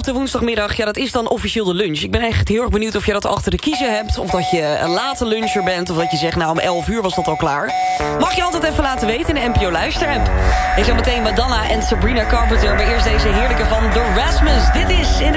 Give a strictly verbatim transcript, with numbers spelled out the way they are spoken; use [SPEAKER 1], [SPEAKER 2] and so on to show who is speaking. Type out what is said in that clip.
[SPEAKER 1] op de woensdagmiddag, ja, dat is dan officieel de lunch. Ik ben echt heel erg benieuwd of je dat achter de kiezen hebt... of dat je een late luncher bent, of dat je zegt... nou, om elf uur was dat al klaar. Mag je altijd even laten weten in de N P O Luister-app. En zo meteen Madonna en Sabrina Carpenter... maar eerst deze heerlijke van The Rasmus. Dit is in